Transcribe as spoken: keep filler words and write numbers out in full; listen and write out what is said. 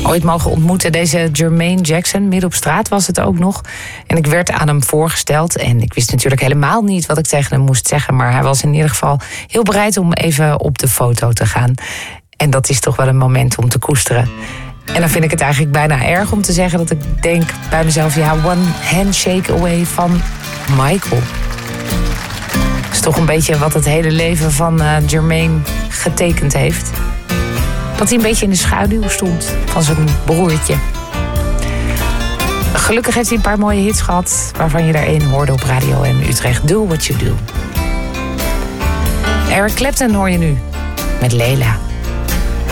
ooit mogen ontmoeten. Deze Jermaine Jackson, midden op straat was het ook nog. En ik werd aan hem voorgesteld. En ik wist natuurlijk helemaal niet wat ik tegen hem moest zeggen. Maar hij was in ieder geval heel bereid om even op de foto te gaan. En dat is toch wel een moment om te koesteren. En dan vind ik het eigenlijk bijna erg om te zeggen dat ik denk bij mezelf... ja, one handshake away van Michael. Dat is toch een beetje wat het hele leven van uh, Jermaine getekend heeft. Dat hij een beetje in de schaduw stond van zijn broertje. Gelukkig heeft hij een paar mooie hits gehad... waarvan je er één hoorde op Radio M Utrecht. Do What You Do. Eric Clapton hoor je nu met Leila.